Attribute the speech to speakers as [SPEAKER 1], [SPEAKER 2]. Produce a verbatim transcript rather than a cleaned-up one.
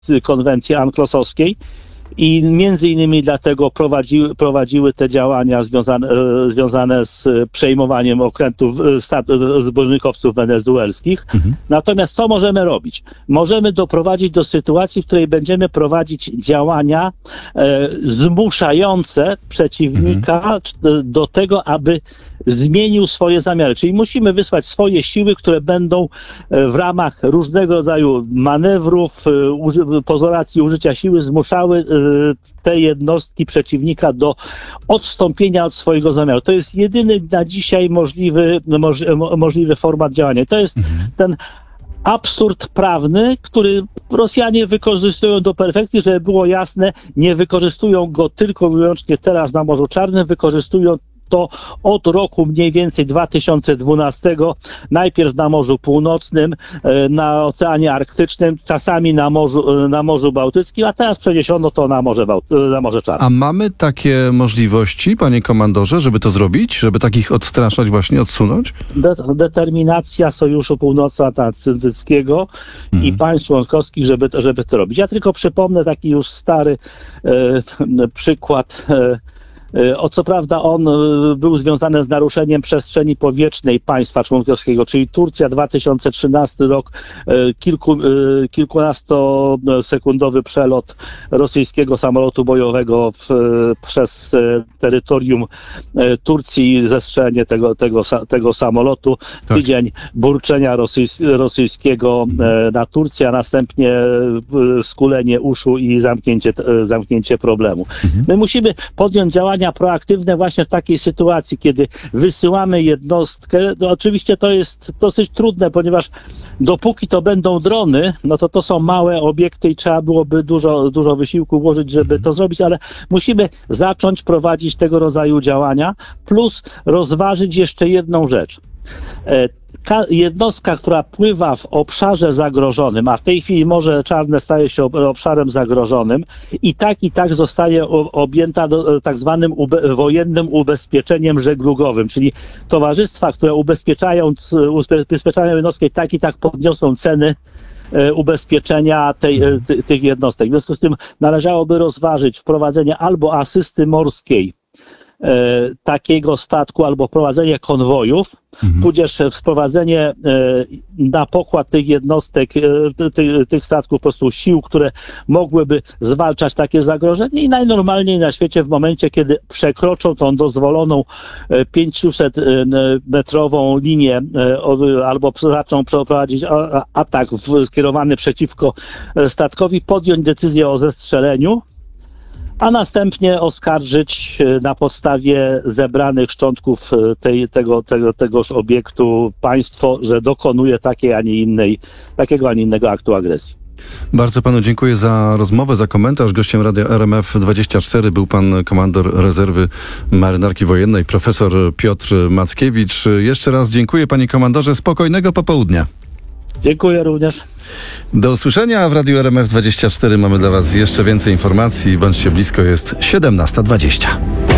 [SPEAKER 1] konwencji anklosowskiej. I między innymi dlatego prowadziły, prowadziły te działania związane, związane z przejmowaniem okrętów zbożnikowców wenezuelskich. Mhm. Natomiast co możemy robić? Możemy doprowadzić do sytuacji, w której będziemy prowadzić działania e, zmuszające przeciwnika mhm. do tego, aby zmienił swoje zamiary. Czyli musimy wysłać swoje siły, które będą w ramach różnego rodzaju manewrów, pozoracji użycia siły zmuszały te jednostki przeciwnika do odstąpienia od swojego zamiaru. To jest jedyny na dzisiaj możliwy, możliwy format działania. To jest mhm. ten absurd prawny, który Rosjanie wykorzystują do perfekcji, żeby było jasne, nie wykorzystują go tylko i wyłącznie teraz na Morzu Czarnym, wykorzystują to od roku mniej więcej dwa tysiące dwunastego, najpierw na Morzu Północnym, na Oceanie Arktycznym, czasami na Morzu, na Morzu Bałtyckim, a teraz przeniesiono to na Morze, Bałty- na Morze Czarne.
[SPEAKER 2] A mamy takie możliwości, panie komandorze, żeby to zrobić? Żeby takich odstraszać, właśnie odsunąć?
[SPEAKER 1] De- determinacja Sojuszu Północnoatlantyckiego hmm. i państw członkowskich, żeby to, żeby to robić. Ja tylko przypomnę taki już stary e, przykład e, O co prawda on był związany z naruszeniem przestrzeni powietrznej państwa członkowskiego, czyli Turcja, dwa tysiące trzynasty rok, kilku, kilkunastosekundowy przelot rosyjskiego samolotu bojowego w, przez terytorium Turcji, zestrzelenie tego, tego, tego samolotu, tak. Tydzień burczenia rosyjs, rosyjskiego na Turcję, a następnie skulenie uszu i zamknięcie, zamknięcie problemu. Mhm. My musimy podjąć działania proaktywne właśnie w takiej sytuacji, kiedy wysyłamy jednostkę. No oczywiście to jest dosyć trudne, ponieważ dopóki to będą drony, no to to są małe obiekty i trzeba byłoby dużo, dużo wysiłku włożyć, żeby to zrobić, ale musimy zacząć prowadzić tego rodzaju działania, plus rozważyć jeszcze jedną rzecz. Jednostka, która pływa w obszarze zagrożonym, a w tej chwili Morze Czarne staje się obszarem zagrożonym, i tak i tak zostaje objęta do, tak zwanym ube, wojennym ubezpieczeniem żeglugowym, czyli towarzystwa, które ubezpieczają, ubezpieczają jednostkę, i tak i tak podniosą ceny ubezpieczenia tej, ty, tych jednostek. W związku z tym należałoby rozważyć wprowadzenie albo asysty morskiej E, takiego statku, albo prowadzenie konwojów, mhm. tudzież wprowadzenie e, na pokład tych jednostek, e, ty, tych statków po prostu sił, które mogłyby zwalczać takie zagrożenie, i najnormalniej na świecie w momencie, kiedy przekroczą tą dozwoloną e, pięćset metrową linię e, o, albo zaczną prowadzić a, atak w, skierowany przeciwko statkowi, podjąć decyzję o zestrzeleniu, a następnie oskarżyć na podstawie zebranych szczątków tej, tego, tego, tegoż obiektu państwo, że dokonuje takiej, a nie innej, takiego, a nie innego aktu agresji.
[SPEAKER 2] Bardzo panu dziękuję za rozmowę, za komentarz. Gościem Radia R M F dwadzieścia cztery był pan komandor rezerwy Marynarki Wojennej, profesor Piotr Mackiewicz. Jeszcze raz dziękuję, panie komandorze. Spokojnego popołudnia.
[SPEAKER 1] Dziękuję również.
[SPEAKER 2] Do usłyszenia w Radiu R M F dwadzieścia cztery. Mamy dla was jeszcze więcej informacji. Bądźcie blisko, jest siedemnasta dwadzieścia.